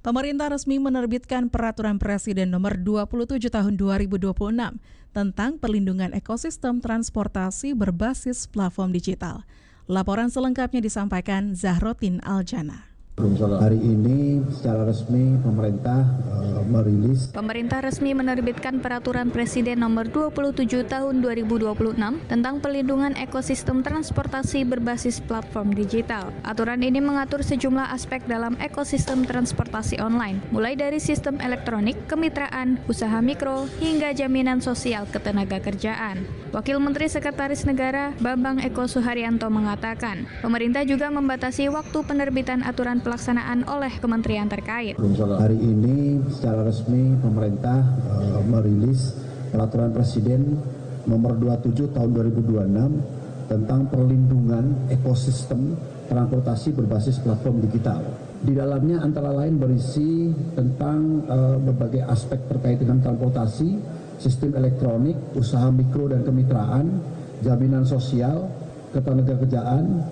Pemerintah resmi menerbitkan Peraturan Presiden Nomor 27 Tahun 2026 tentang perlindungan ekosistem transportasi berbasis platform digital. Laporan selengkapnya disampaikan Zahrotin Aljana. Hari ini secara resmi Pemerintah resmi menerbitkan Peraturan Presiden Nomor 27 Tahun 2026 tentang perlindungan ekosistem transportasi berbasis platform digital. Aturan ini mengatur sejumlah aspek dalam ekosistem transportasi online, mulai dari sistem elektronik, kemitraan, usaha mikro, hingga jaminan sosial ketenagakerjaan. Wakil Menteri Sekretaris Negara Bambang Eko Suharyanto mengatakan, pemerintah juga membatasi waktu penerbitan aturan pelaksanaan oleh kementerian terkait. Hari ini secara resmi pemerintah merilis Peraturan Presiden Nomor 27 Tahun 2026 tentang perlindungan ekosistem transportasi berbasis platform digital. Di dalamnya antara lain berisi tentang berbagai aspek terkait dengan transportasi, sistem elektronik, usaha mikro dan kemitraan, jaminan sosial, ketenagakerjaan,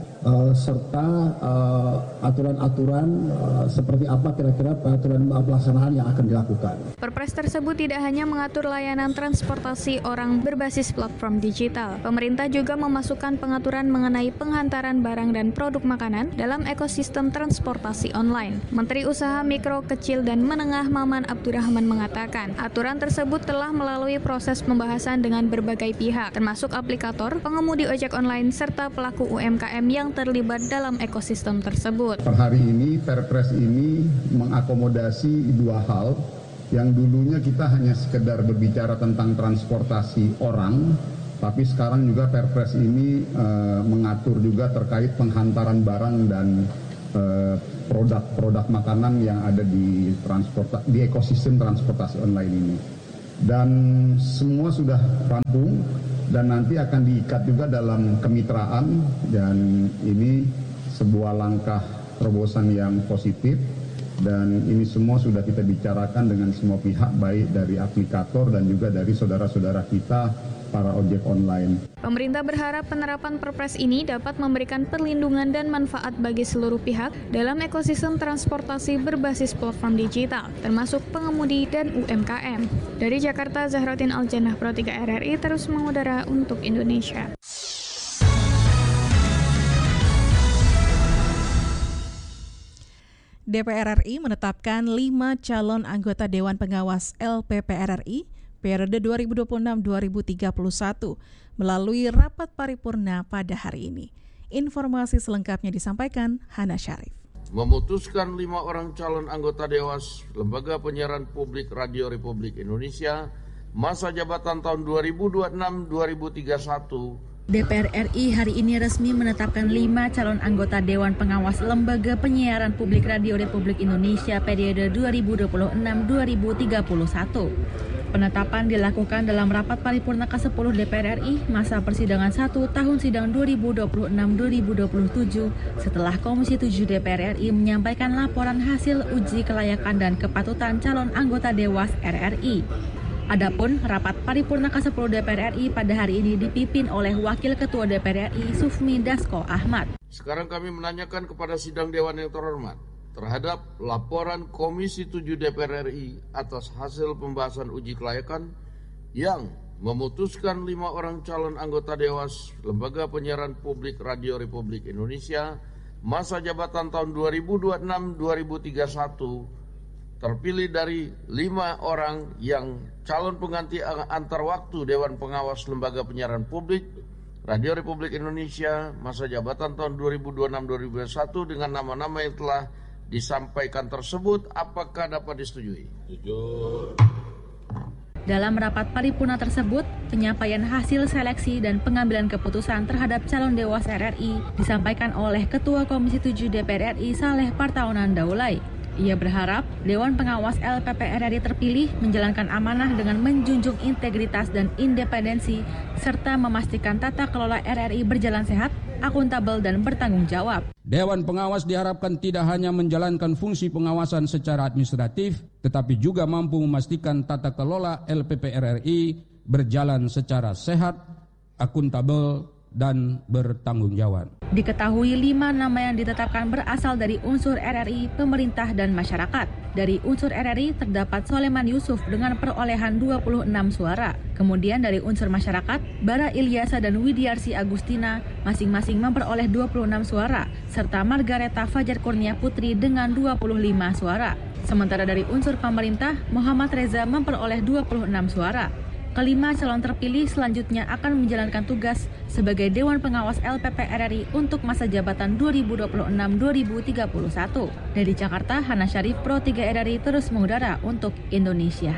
serta aturan-aturan seperti apa kira-kira peraturan pelaksanaan yang akan dilakukan. Perpres tersebut tidak hanya mengatur layanan transportasi orang berbasis platform digital. Pemerintah juga memasukkan pengaturan mengenai penghantaran barang dan produk makanan dalam ekosistem transportasi online. Menteri Usaha Mikro, Kecil, dan Menengah Maman Abdurrahman mengatakan, aturan tersebut telah melalui proses pembahasan dengan berbagai pihak, termasuk aplikator, pengemudi ojek online, serta pelaku UMKM yang terlibat dalam ekosistem tersebut. Per hari ini Perpres ini mengakomodasi dua hal. Yang dulunya kita hanya sekedar berbicara tentang transportasi orang, tapi sekarang juga Perpres ini mengatur juga terkait penghantaran barang dan produk-produk makanan yang ada di ekosistem transportasi online ini. Dan semua sudah rampung dan nanti akan diikat juga dalam kemitraan, dan ini sebuah langkah terobosan yang positif, dan ini semua sudah kita bicarakan dengan semua pihak, baik dari aplikator dan juga dari saudara-saudara kita para ojek online. Pemerintah berharap penerapan Perpres ini dapat memberikan perlindungan dan manfaat bagi seluruh pihak dalam ekosistem transportasi berbasis platform digital, termasuk pengemudi dan UMKM. Dari Jakarta, Zahrotin Aljana, Pro 3 RRI terus mengudara untuk Indonesia. DPR RI menetapkan 5 calon anggota Dewan Pengawas LPPR RI periode 2026-2031 melalui rapat paripurna pada hari ini. Informasi selengkapnya disampaikan Hana Syarif. Memutuskan 5 orang calon anggota Dewas Lembaga Penyiaran Publik Radio Republik Indonesia masa jabatan tahun 2026-2031. DPR RI hari ini resmi menetapkan 5 calon anggota Dewan Pengawas Lembaga Penyiaran Publik Radio Republik Indonesia periode 2026-2031. Penetapan dilakukan dalam rapat paripurna ke-10 DPR RI masa persidangan 1 tahun sidang 2026-2027 setelah Komisi 7 DPR RI menyampaikan laporan hasil uji kelayakan dan kepatutan calon anggota Dewas RRI. Adapun rapat paripurna ke-10 DPR RI pada hari ini dipimpin oleh Wakil Ketua DPR RI Sufmi Dasko Ahmad. Sekarang kami menanyakan kepada sidang Dewan yang terhormat terhadap laporan Komisi 7 DPR RI atas hasil pembahasan uji kelayakan yang memutuskan 5 orang calon anggota Dewas Lembaga Penyiaran Publik Radio Republik Indonesia masa jabatan tahun 2026-2031 terpilih dari 5 orang yang calon pengganti antar waktu Dewan Pengawas Lembaga Penyiaran Publik Radio Republik Indonesia masa jabatan tahun 2026-2021 dengan nama-nama yang telah disampaikan tersebut. Apakah dapat disetujui? Setuju. Dalam rapat paripurna tersebut, penyampaian hasil seleksi dan pengambilan keputusan terhadap calon Dewas RRI disampaikan oleh Ketua Komisi 7 DPR RI Saleh Partaunan Daulay. Ia berharap Dewan Pengawas LPPR RI terpilih menjalankan amanah dengan menjunjung integritas dan independensi serta memastikan tata kelola RRI berjalan sehat, akuntabel dan bertanggung jawab. Dewan Pengawas diharapkan tidak hanya menjalankan fungsi pengawasan secara administratif, tetapi juga mampu memastikan tata kelola LPPR RI berjalan secara sehat, akuntabel, dan bertanggung jawab. Diketahui 5 nama yang ditetapkan berasal dari unsur RRI, pemerintah, dan masyarakat. Dari unsur RRI terdapat Soleman Yusuf dengan perolehan 26 suara. Kemudian dari unsur masyarakat, Bara Ilyasa dan Widiarsi Agustina masing-masing memperoleh 26 suara, serta Margareta Fajar Kurnia Putri dengan 25 suara. Sementara dari unsur pemerintah, Muhammad Reza memperoleh 26 suara. Kelima calon terpilih selanjutnya akan menjalankan tugas sebagai Dewan Pengawas LPP RRI untuk masa jabatan 2026-2031. Dari Jakarta, Hana Syarif, Pro 3 RRI terus mengudara untuk Indonesia.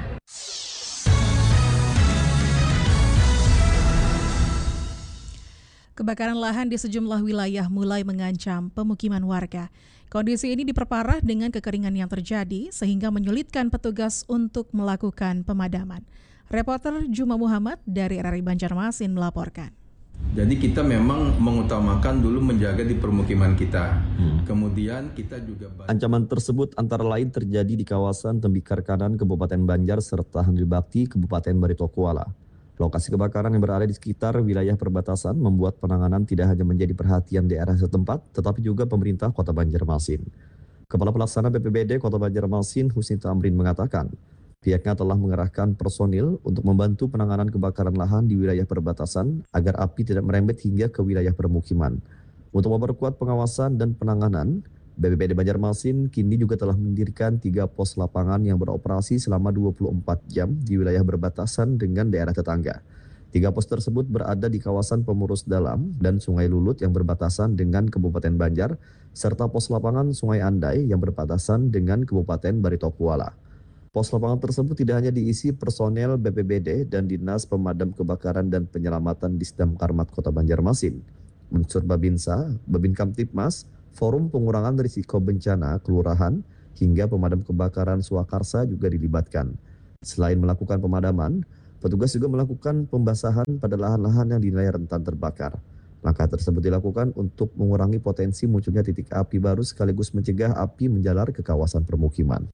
Kebakaran lahan di sejumlah wilayah mulai mengancam pemukiman warga. Kondisi ini diperparah dengan kekeringan yang terjadi sehingga menyulitkan petugas untuk melakukan pemadaman. Reporter Juma Muhammad dari RRI Banjarmasin melaporkan. Jadi kita memang mengutamakan dulu menjaga di permukiman kita. Kemudian kita juga... Ancaman tersebut antara lain terjadi di kawasan Tembikar Kanan, Kabupaten Banjar, serta Handil Bakti, Kabupaten Barito Kuala. Lokasi kebakaran yang berada di sekitar wilayah perbatasan membuat penanganan tidak hanya menjadi perhatian daerah setempat, tetapi juga pemerintah Kota Banjarmasin. Kepala Pelaksana BPBD Kota Banjarmasin, Husni Tamrin mengatakan, pihaknya telah mengerahkan personil untuk membantu penanganan kebakaran lahan di wilayah perbatasan agar api tidak merembet hingga ke wilayah permukiman. Untuk memperkuat pengawasan dan penanganan, BPBD Banjarmasin kini juga telah mendirikan 3 pos lapangan yang beroperasi selama 24 jam di wilayah berbatasan dengan daerah tetangga. 3 pos tersebut berada di kawasan Pemurus Dalam dan Sungai Lulut yang berbatasan dengan Kabupaten Banjar, serta pos lapangan Sungai Andai yang berbatasan dengan Kabupaten Barito Kuala. Pos lapangan tersebut tidak hanya diisi personel BPBD dan Dinas Pemadam Kebakaran dan Penyelamatan Disdam Karmat Kota Banjarmasin. Unsur Babinsa, Babin Kamtipmas, Forum Pengurangan Risiko Bencana, Kelurahan, hingga Pemadam Kebakaran Swakarsa juga dilibatkan. Selain melakukan pemadaman, petugas juga melakukan pembasahan pada lahan-lahan yang dinilai rentan terbakar. Langkah tersebut dilakukan untuk mengurangi potensi munculnya titik api baru sekaligus mencegah api menjalar ke kawasan permukiman.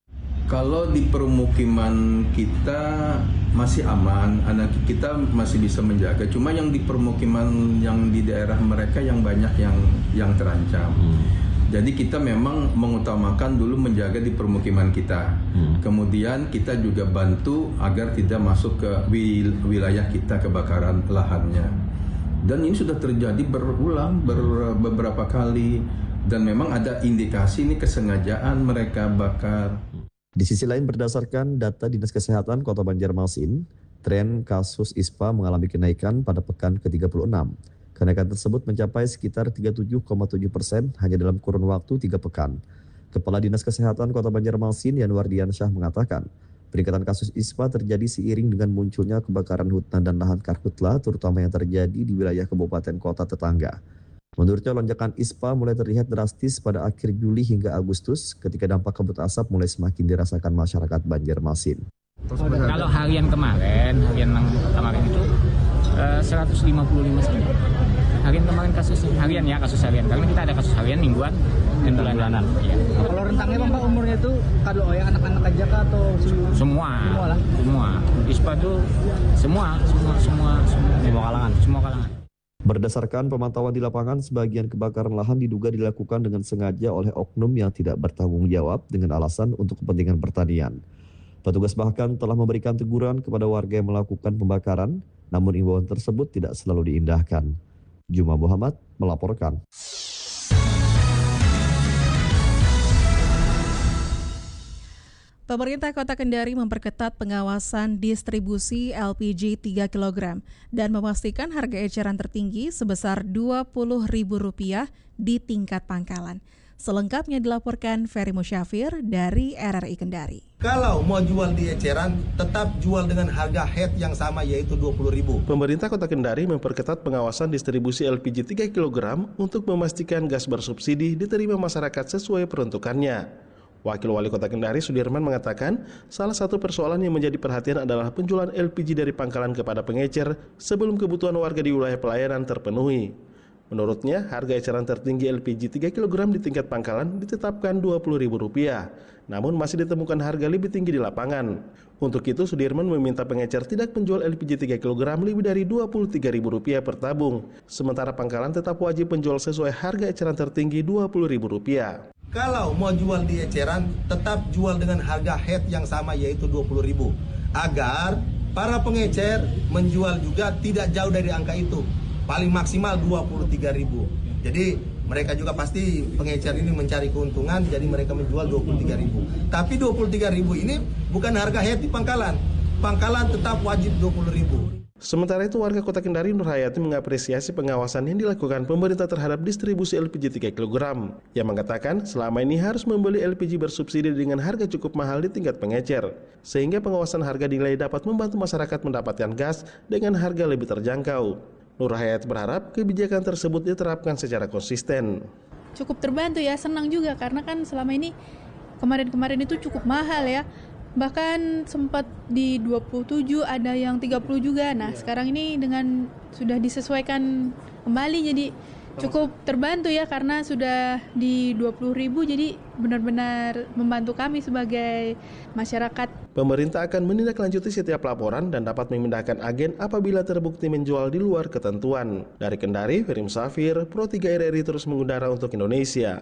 Kalau di permukiman kita masih aman, anak kita masih bisa menjaga. Cuma yang di permukiman yang di daerah mereka yang banyak yang terancam. Jadi kita memang mengutamakan dulu menjaga di permukiman kita. Kemudian kita juga bantu agar tidak masuk ke wilayah kita kebakaran lahannya. Dan ini sudah terjadi berulang beberapa kali. Dan memang ada indikasi ini kesengajaan mereka bakar. Di sisi lain, berdasarkan data Dinas Kesehatan Kota Banjarmasin, tren kasus ISPA mengalami kenaikan pada pekan ke-36. Kenaikan tersebut mencapai sekitar 37,7% hanya dalam kurun waktu 3 pekan. Kepala Dinas Kesehatan Kota Banjarmasin, Yanwar Diansyah, mengatakan, peningkatan kasus ISPA terjadi seiring dengan munculnya kebakaran hutan dan lahan karhutla, terutama yang terjadi di wilayah kabupaten kota tetangga. Menurutnya, lonjakan ISPA mulai terlihat drastis pada akhir Juli hingga Agustus ketika dampak kabut asap mulai semakin dirasakan masyarakat Banjarmasin. Kalau harian kemarin itu 155 sekali. Harian kemarin kasusnya, kasus harian. Karena kita ada kasus harian mingguan dan bulanan. Ya. Kalau rentangnya Pak umurnya itu kalau yang anak-anak aja kah atau semua. ISPA itu semua kalangan. Berdasarkan pemantauan di lapangan, sebagian kebakaran lahan diduga dilakukan dengan sengaja oleh oknum yang tidak bertanggung jawab dengan alasan untuk kepentingan pertanian. Petugas bahkan telah memberikan teguran kepada warga yang melakukan pembakaran, namun imbauan tersebut tidak selalu diindahkan. Juma Muhammad melaporkan. Pemerintah Kota Kendari memperketat pengawasan distribusi LPG 3 kg dan memastikan harga eceran tertinggi sebesar Rp20.000 di tingkat pangkalan. Selengkapnya dilaporkan Ferry Musyafir dari RRI Kendari. Kalau mau jual di eceran, tetap jual dengan harga head yang sama yaitu Rp20.000. Pemerintah Kota Kendari memperketat pengawasan distribusi LPG 3 kg untuk memastikan gas bersubsidi diterima masyarakat sesuai peruntukannya. Wakil Wali Kota Kendari Sudirman mengatakan, salah satu persoalan yang menjadi perhatian adalah penjualan LPG dari pangkalan kepada pengecer sebelum kebutuhan warga di wilayah pelayanan terpenuhi. Menurutnya, harga eceran tertinggi LPG 3 kg di tingkat pangkalan ditetapkan Rp20.000. Namun masih ditemukan harga lebih tinggi di lapangan. Untuk itu, Sudirman meminta pengecer tidak menjual LPG 3 kg lebih dari Rp23.000 per tabung. Sementara pangkalan tetap wajib menjual sesuai harga eceran tertinggi Rp20.000. Kalau mau jual di eceran, tetap jual dengan harga head yang sama yaitu 20.000. Agar para pengecer menjual juga tidak jauh dari angka itu. Paling maksimal 23.000. Jadi mereka juga pasti pengecer ini mencari keuntungan, jadi mereka menjual 23.000. Tapi 23.000 ini bukan harga head di pangkalan. Pangkalan tetap wajib 20.000. Sementara itu, warga Kota Kendari Nur Hayati mengapresiasi pengawasan yang dilakukan pemerintah terhadap distribusi LPG 3 kg. Yang mengatakan selama ini harus membeli LPG bersubsidi dengan harga cukup mahal di tingkat pengecer. Sehingga pengawasan harga dinilai dapat membantu masyarakat mendapatkan gas dengan harga lebih terjangkau. Nur Hayati berharap kebijakan tersebut diterapkan secara konsisten. Cukup terbantu ya, senang juga karena kan selama ini kemarin itu cukup mahal ya. Bahkan sempat di 27, ada yang 30 juga. Nah, sekarang ini dengan sudah disesuaikan kembali jadi cukup terbantu ya karena sudah di 20.000, jadi benar-benar membantu kami sebagai masyarakat. Pemerintah akan menindaklanjuti setiap laporan dan dapat memindahkan agen apabila terbukti menjual di luar ketentuan. Dari Kendari, Firim Safir, Pro 3 RRI terus mengudara untuk Indonesia.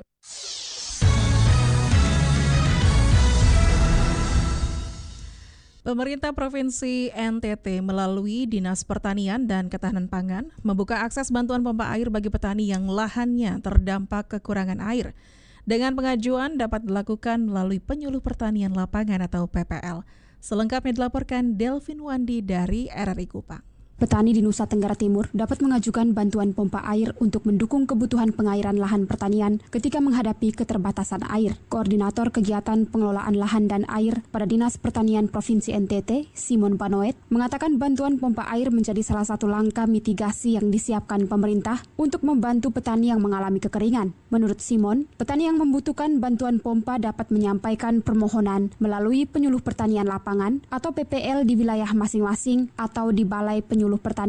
Pemerintah Provinsi NTT melalui Dinas Pertanian dan Ketahanan Pangan membuka akses bantuan pompa air bagi petani yang lahannya terdampak kekurangan air. Dengan pengajuan dapat dilakukan melalui Penyuluh Pertanian Lapangan atau PPL. Selengkapnya dilaporkan Delvin Wandi dari RRI Kupang. Petani di Nusa Tenggara Timur dapat mengajukan bantuan pompa air untuk mendukung kebutuhan pengairan lahan pertanian ketika menghadapi keterbatasan air. Koordinator Kegiatan Pengelolaan Lahan dan Air pada Dinas Pertanian Provinsi NTT, Simon Panoet, mengatakan bantuan pompa air menjadi salah satu langkah mitigasi yang disiapkan pemerintah untuk membantu petani yang mengalami kekeringan. Menurut Simon, petani yang membutuhkan bantuan pompa dapat menyampaikan permohonan melalui Penyuluh Pertanian Lapangan atau PPL di wilayah masing-masing atau di Balai Penyuluh Pertanian